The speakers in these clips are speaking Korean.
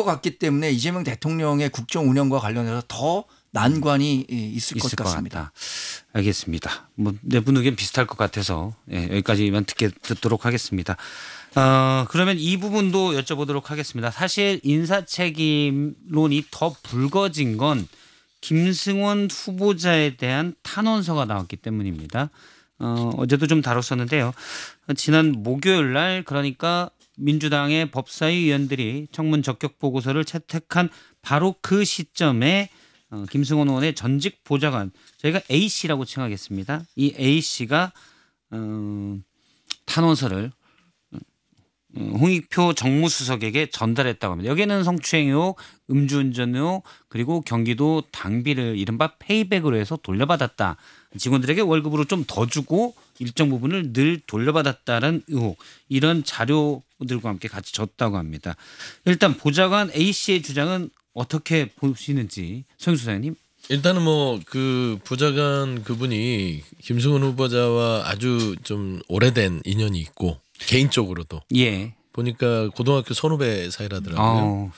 것 같기 때문에 이재명 대통령의 국정 운영과 관련해서 더 난관이 있을 것 같습니다. 알겠습니다. 뭐 내분 의견 비슷할 것 같아서 여기까지만 듣도록 하겠습니다. 그러면 이 부분도 여쭤보도록 하겠습니다. 사실 인사 책임론이 더 불거진 건 김승원 후보자에 대한 탄원서가 나왔기 때문입니다. 어제도 좀 다뤘었는데요. 지난 목요일 날 그러니까 민주당의 법사위 의원들이 청문 적격 보고서를 채택한 바로 그 시점에 김승원 의원의 전직 보좌관 저희가 A씨라고 칭하겠습니다. 이 A씨가 탄원서를 홍익표 정무수석에게 전달했다고 합니다. 여기에는 성추행 의혹, 음주운전 의혹 그리고 경기도 당비를 이른바 페이백으로 해서 돌려받았다. 직원들에게 월급으로 좀 더 주고 일정 부분을 늘 돌려받았다는 의혹 이런 자료들과 함께 같이 줬다고 합니다. 일단 보좌관 A씨의 주장은 어떻게 보시는지 소영수 소장님. 일단은 뭐 그 보좌관 그분이 김승원 후보자와 아주 좀 오래된 인연이 있고 개인적으로도 보니까 고등학교 선후배 사이라더라고요.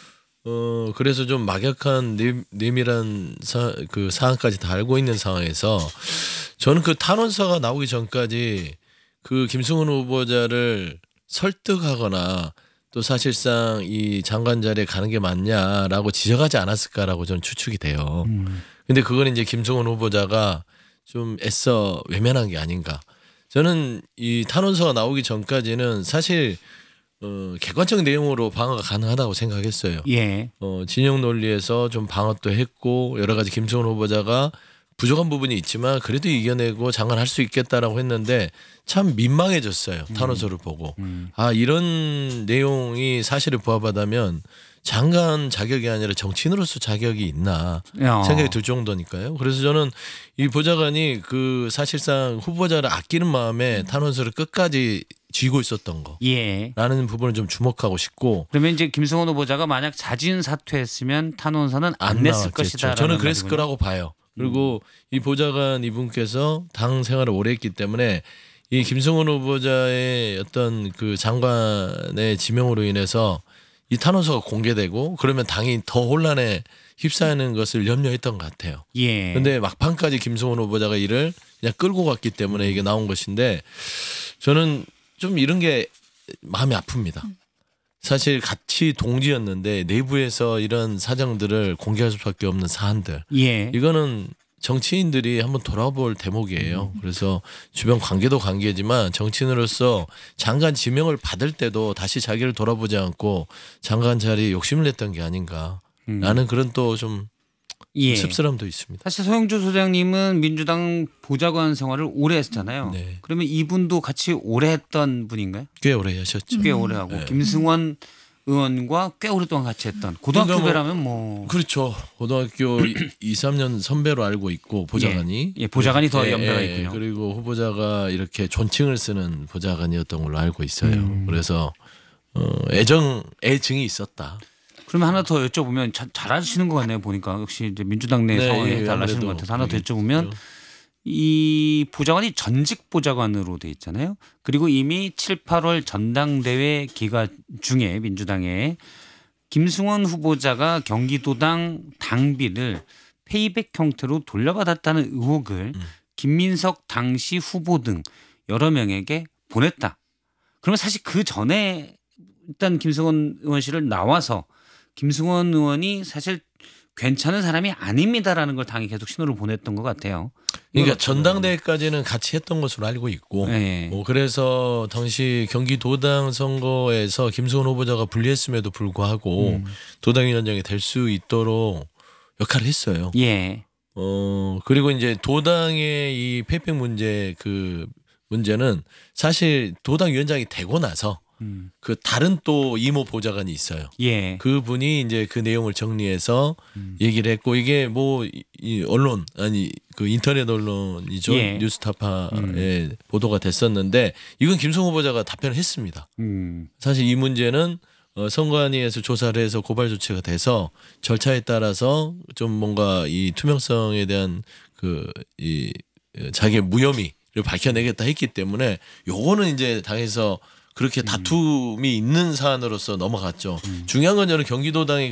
그래서 좀 막역한 내밀한 그 사안까지 다 알고 있는 상황에서 저는 그 탄원서가 나오기 전까지 그 김승원 후보자를 설득하거나 또 사실상 이 장관 자리에 가는 게 맞냐라고 지적하지 않았을까라고 저는 추측이 돼요. 근데 그건 이제 김승원 후보자가 좀 애써 외면한 게 아닌가. 저는 이 탄원서가 나오기 전까지는 사실 객관적 내용으로 방어가 가능하다고 생각했어요. 진영 논리에서 좀 방어도 했고 여러 가지 김승원 후보자가 부족한 부분이 있지만 그래도 이겨내고 장관할 수 있겠다라고 했는데 참 민망해졌어요. 탄원서를 보고. 아 이런 내용이 사실을 부합하다면 장관 자격이 아니라 정치인으로서 자격이 있나 생각이 들 정도니까요. 그래서 저는 이 보좌관이 그 사실상 후보자를 아끼는 마음에 탄원서를 끝까지 쥐고 있었던 거라는 부분을 좀 주목하고 싶고. 그러면 이제 김승원 후보자가 만약 자진 사퇴했으면 탄원서는 안 냈을 것이다. 저는 그랬을 거라고 봐요. 그리고 이 보좌관 이분께서 당 생활을 오래 했기 때문에 이 김승원 후보자의 어떤 그 장관의 지명으로 인해서 이 탄원서가 공개되고 그러면 당이 더 혼란에 휩싸이는 것을 염려했던 것 같아요. 그런데 막판까지 김승원 후보자가 이를 그냥 끌고 갔기 때문에 이게 나온 것인데 저는 좀 이런 게 마음이 아픕니다. 사실 같이 동지였는데 내부에서 이런 사정들을 공개할 수밖에 없는 사안들. 이거는 정치인들이 한번 돌아볼 대목이에요. 그래서 주변 관계도 관계지만 정치인으로서 장관 지명을 받을 때도 다시 자기를 돌아보지 않고 장관 자리에 욕심을 냈던 게 아닌가라는 그런 또 좀 씁쓸함도 있습니다. 사실 소영주 소장님은 민주당 보좌관 생활을 오래 했잖아요. 그러면 이분도 같이 오래 했던 분인가요? 꽤 오래 하셨죠. 꽤 오래 하고 김승원 의원과 꽤 오랫동안 같이 했던 고등학교 배라면 뭐 그렇죠. 고등학교 2, 3년 선배로 알고 있고 보좌관이 보좌관이 더 연배가 있군요. 그리고 후보자가 이렇게 존칭을 쓰는 보좌관이었던 걸로 알고 있어요. 그래서 애증이 있었다. 그러면 하나 더 여쭤보면 잘 아시는 것 같네요. 보니까 역시 이제 민주당 내 상황에 잘 아시는 것 같아서 하나 더 여쭤보면 이 보좌관이 전직 보좌관으로 돼 있잖아요. 그리고 이미 7, 8월 전당대회 기간 중에 민주당에 김승원 후보자가 경기도당 당비를 페이백 형태로 돌려받았다는 의혹을 김민석 당시 후보 등 여러 명에게 보냈다. 그러면 사실 그 전에 일단 김승원 의원실을 나와서 김승원 의원이 사실 괜찮은 사람이 아닙니다라는 걸 당이 계속 신호를 보냈던 것 같아요. 그러니까 전당대회까지는 같이 했던 것으로 알고 있고 그래서 당시 경기도당 선거에서 김승원 후보자가 불리했음에도 불구하고 도당위원장이 될 수 있도록 역할을 했어요. 그리고 이제 도당의 이 페이백 문제 그 문제는 사실 도당위원장이 되고 나서 그 다른 또 이모 보좌관이 있어요. 그분이 이제 그 내용을 정리해서 얘기를 했고 이게 뭐 이 언론 아니 그 인터넷 언론이죠. 뉴스타파에 보도가 됐었는데 이건 김승원 후보자가 답변을 했습니다. 사실 이 문제는 선관위에서 조사를 해서 고발 조치가 돼서 절차에 따라서 좀 뭔가 이 투명성에 대한 그 이 자기의 무혐의를 밝혀내겠다 했기 때문에 요거는 이제 당에서 그렇게 다툼이 있는 사안으로서 넘어갔죠. 중요한 건 저는 경기도당이